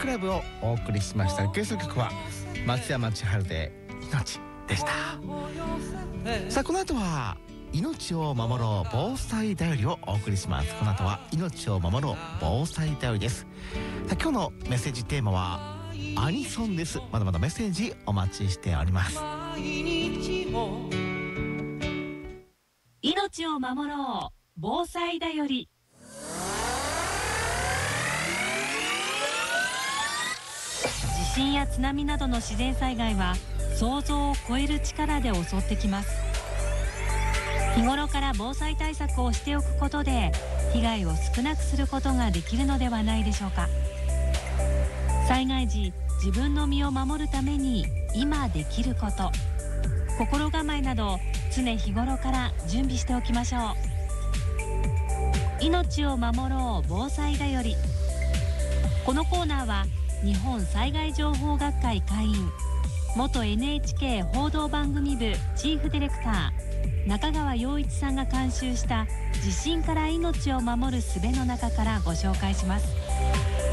ラブをお送りしました。ゲスト曲は松山千春で命でした。さあこの後は命を守ろう防災だよりをお送りします。この後は命を守ろう防災だよりです。さあ今日のメッセージテーマはアニソンです。まだまだメッセージお待ちしております。 命を守ろう防災だより。地震や津波などの自然災害は想像を超える力で襲ってきます。日頃から防災対策をしておくことで被害を少なくすることができるのではないでしょうか。災害時、自分の身を守るために今できること、心構えなど常日頃から準備しておきましょう。命を守ろう防災だより。このコーナーは日本災害情報学会会員、元 NHK 報道番組部チーフディレクター中川陽一さんが監修した地震から命を守る術の中からご紹介します。